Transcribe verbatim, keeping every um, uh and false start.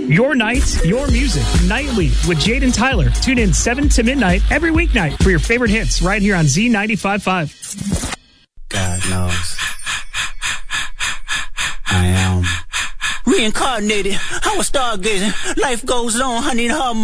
Your nights, your music, nightly with Jade and Tyler. Tune in seven to midnight every weeknight for your favorite hits right here on Z ninety-five point five. God knows. I am reincarnated. I was stargazing. Life goes on. I need her.